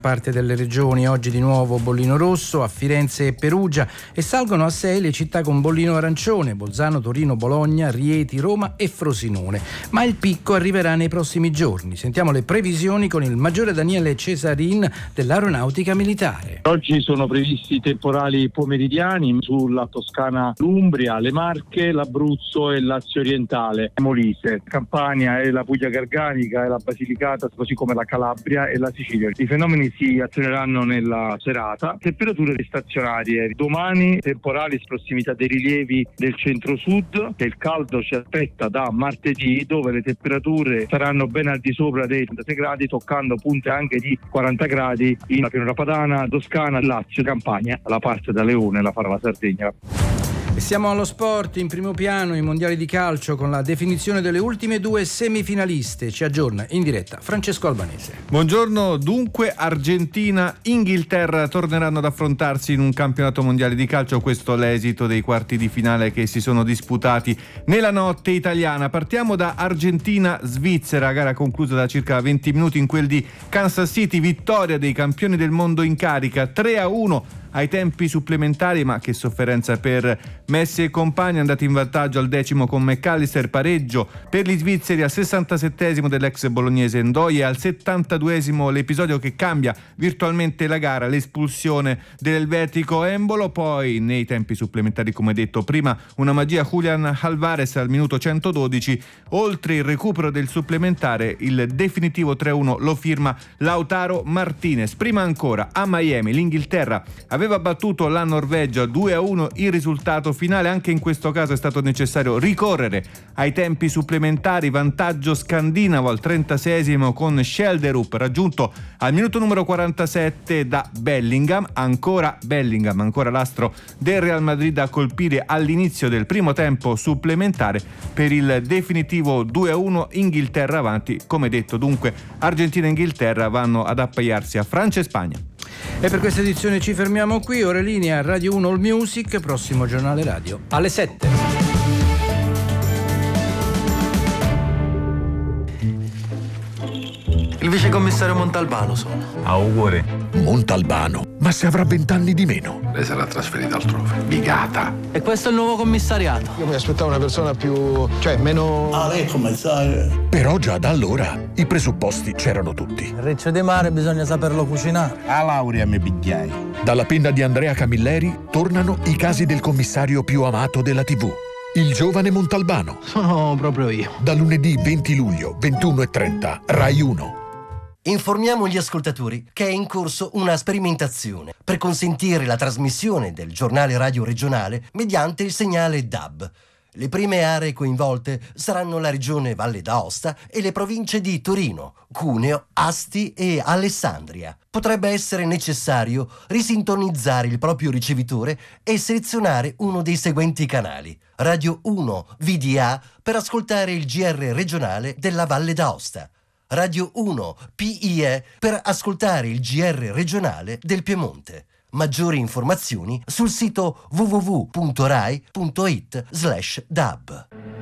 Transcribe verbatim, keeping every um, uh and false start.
Parte delle regioni oggi di nuovo bollino rosso a Firenze e Perugia e salgono a sei le città con bollino arancione: Bolzano, Torino, Bologna, Rieti, Roma e Frosinone. Ma il picco arriverà nei prossimi giorni. Sentiamo le previsioni con il maggiore Daniele Cesarin dell'Aeronautica Militare. Oggi sono previsti temporali pomeridiani sulla Toscana, l'Umbria, le Marche, l'Abruzzo e Lazio Orientale, Molise, Campania e la Puglia Garganica e la Basilicata, così come la Calabria e la Sicilia. I fenomeni si azioneranno nella serata. Temperature stazionarie. Domani temporali in prossimità dei rilievi del centro-sud, che il caldo ci aspetta da martedì, dove le temperature saranno ben al di sopra dei trentasei gradi, toccando punte anche di quaranta gradi in Pianura Padana, Toscana, Lazio, Campania, la parte da Leone, la Fara, la Sardegna. E siamo allo sport. In primo piano i mondiali di calcio con la definizione delle ultime due semifinaliste. Ci aggiorna in diretta Francesco Albanese. Buongiorno. Dunque Argentina, Inghilterra torneranno ad affrontarsi in un campionato mondiale di calcio. Questo è l'esito dei quarti di finale che si sono disputati nella notte italiana. Partiamo da Argentina-Svizzera, gara conclusa da circa venti minuti in quel di Kansas City. Vittoria dei campioni del mondo in carica, tre a uno ai tempi supplementari, ma che sofferenza per Messi e compagni, andati in vantaggio al decimo con McAllister. Pareggio per gli svizzeri al sessantasettesimo dell'ex bolognese Ndoi e al settantaduesimo l'episodio che cambia virtualmente la gara, l'espulsione dell'elvetico Embolo. Poi nei tempi supplementari, come detto prima, una magia Julian Alvarez al minuto centododici. Oltre il recupero del supplementare, il definitivo tre a uno lo firma Lautaro Martinez. Prima ancora a Miami l'Inghilterra aveva battuto la Norvegia due a uno, il risultato finale. Anche in questo caso è stato necessario ricorrere ai tempi supplementari, vantaggio scandinavo al trentaseiesimo con Schelderup raggiunto al minuto numero quarantasette da Bellingham. Ancora Bellingham, ancora l'astro del Real Madrid a colpire all'inizio del primo tempo supplementare per il definitivo due a uno. Inghilterra avanti, come detto. Dunque Argentina e Inghilterra vanno ad appaiarsi a Francia e Spagna. E per questa edizione ci fermiamo qui. Ora linea Radio uno All Music, prossimo giornale radio alle sette. Il vicecommissario Montalbano sono. Auguri. Montalbano? Ma se avrà vent'anni di meno. Lei sarà trasferita altrove. Bigata. E questo è il nuovo commissariato. Io mi aspettavo una persona più... cioè meno... Ah, lei è commissario. Però già da allora i presupposti c'erano tutti. Il riccio di mare bisogna saperlo cucinare. A laurea mi pigliai. Dalla penna di Andrea Camilleri tornano i casi del commissario più amato della tivù. Il giovane Montalbano. Sono proprio io. Da lunedì venti luglio, ventuno e trenta, Rai uno. Informiamo gli ascoltatori che è in corso una sperimentazione per consentire la trasmissione del giornale radio regionale mediante il segnale D A B. Le prime aree coinvolte saranno la regione Valle d'Aosta e le province di Torino, Cuneo, Asti e Alessandria. Potrebbe essere necessario risintonizzare il proprio ricevitore e selezionare uno dei seguenti canali: Radio uno V D A per ascoltare il G R regionale della Valle d'Aosta, Radio uno P I E per ascoltare il G R regionale del Piemonte. Maggiori informazioni sul sito w w w punto rai punto it slash d a b.